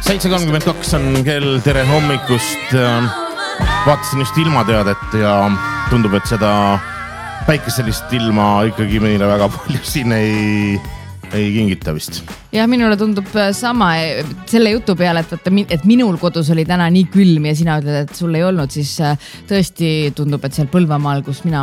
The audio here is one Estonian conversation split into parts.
7:32 on kell, tere hommikust. Vaatasin just ilmateadet ja tundub, et seda päikeselist ilma ikkagi meile väga palju siin ei kingita vist. Ja minule tundub sama selle jutu peale, et minul kodus oli täna nii külm ja sina ütled, et sul ei olnud, siis tõesti tundub, et seal Põlvamaal, kus mina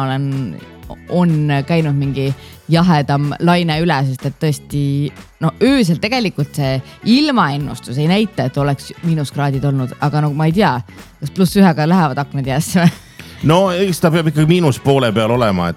on käinud mingi jahedam laine üle, sest et tõesti öösel tegelikult see ilmaennustus ei näita, et oleks miinuskraadid olnud, aga ma ei tea, kas +1 lähevad aknad jäässe. No eks ta peab ikkagi miinus poole peal olema,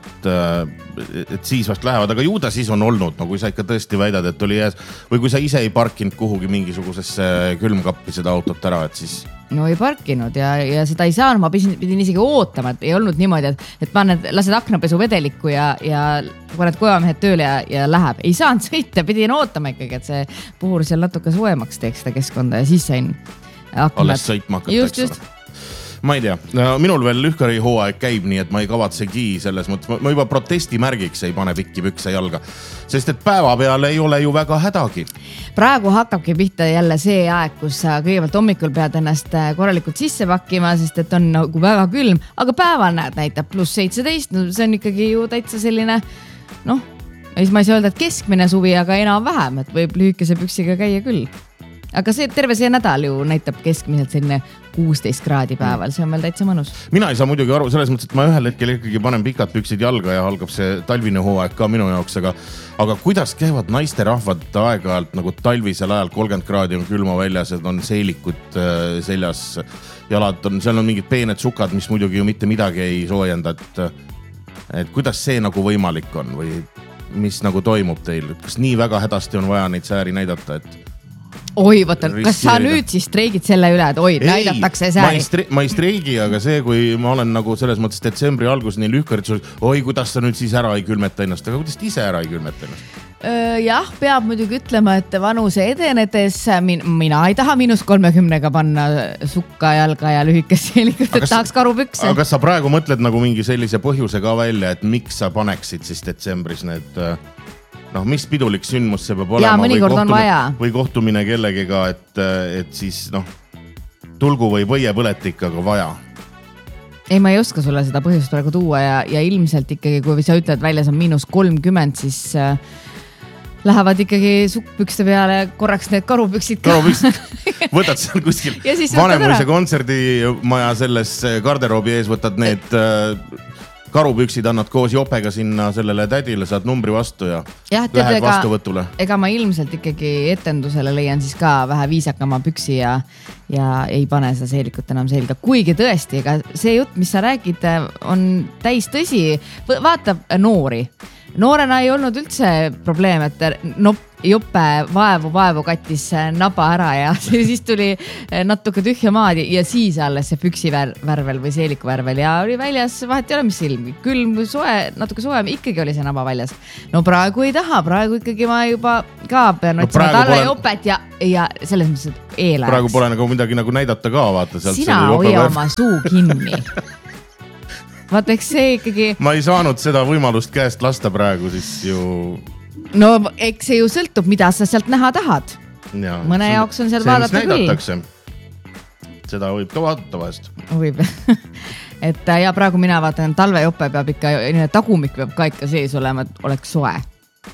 et siis vast lähevad, aga ju ta siis on olnud, kui sa ikka tõesti väidad, et oli jääs või kui sa ise ei parkinud kuhugi mingisugusesse külmkappi seda autot ära, et siis... No ei parkinud ja seda ei saanud, ma pidin isegi ootama, et ei olnud niimoodi, et lased aknapesu vedelikku ja paned kojamehed tööle ja läheb. Ei saanud sõita, pidin ootama ikkagi, et see puhur seal natuke soojemaks teeks seda keskkonda ja siis sain aknad. Alles sõitma hakata, eks ole. Ma ei tea, minul veel lühkari hooaeg käib, nii et ma ei kavatsegi selles mõttes, ma juba protestimärgiks ei pane pikki pükse jalga, sest et päeva peale ei ole ju väga hädagi. Praegu hakkabki pihta jälle see aeg, kus sa kõigepealt hommikul pead ennast korralikult sisse pakkima, sest et on nagu väga külm, aga päeval näitab +17, see on ikkagi ju täitsa selline, ma ei saa öelda, et keskmine suvi, aga enam vähem, et võib lühikese püksiga käia küll. Aga terve see nädal ju näitab keskmiselt selline 16 kraadi päeval, see on veel täitsa mõnus. Mina ei saa muidugi aru selles mõttes, et ma ühel hetkel ikkagi panen pikad püksid jalga ja algab see talvine hooaeg ka minu jaoks, aga kuidas käivad naisterahvad aeg-ajalt nagu talvisel ajal 30 kraadi on külma väljas, et on seelikud seljas, jalad on, seal on mingid peened sukad, mis muidugi ju mitte midagi ei soojenda, et kuidas see nagu võimalik on või mis nagu toimub teil, kas nii väga hädasti on vaja neid sääri näidata, et oi, võtta, kas sa nüüd siis streigid selle üle, et näidatakse sääri? Ma ei streigi, aga see, kui ma olen nagu selles mõttes detsembri alguseni lühkarit, kuidas sa nüüd siis ära ei külmeta ennast, aga kuidas ise ära ei külmeta ennast? Jah, peab muidugi ütlema, et vanuse edenedes mina ei taha -30 panna sukka jalga ja lühikest seelikut, et tahaks karupükse. Aga kas sa praegu mõtled nagu mingi sellise põhjuse ka välja, et miks sa paneksid siis detsembris need... mis pidulik sündmus see peab olema või kohtumine kellegiga, et siis tulgu või võiepõletik, aga vaja. Ei, ma ei oska sulle seda põhjust praegu tuua ja ilmselt ikkagi, kui sa ütled väljas on -30, siis lähevad ikkagi sukkpükste peale korraks need karupüksid. Võtad seal kuskil Vanemuise kontserdimaja selles garderoobi ees, võtad need... karupüksid annad koos jopega sinna sellele tädile, saad numbri vastu ja lähed vastuvõtule. Ega ma ilmselt ikkagi etendusele leian siis ka vähe viisakama püksi ja ei pane seda seelikut enam selga. Kuigi tõesti, ega see jutt, mis sa räägid, on täis tõsi. Vaata noori. Noorena ei olnud üldse probleem, et jope vaevu kattis naba ära ja siis tuli natuke tühja maad ja siis alles see püksivärvel või seelikuvärvel ja oli väljas, vahet ei ole mis ilm, külm, soe, natuke soem, ikkagi oli see naba väljas. No praegu ei taha, praegu ikkagi ma juba ka pean otsima talle jopet ja selles mõttes, et eelajaks. Praegu pole nagu midagi nagu näidata ka, vaata. Sina hoia oma suu kinni. Vaata, eks see ikkagi... Ma ei saanud seda võimalust käest lasta praegu, siis ju... No, eks see ju sõltub, mida sa sealt näha tahad. Ja, mõne jaoks on seal vaadata küll. Seda võib ka vaadata vahest. Võib. Et ja praegu mina vaatan, talvejope peab ikka, tagumik peab ka ikka sees olema, et oleks soe.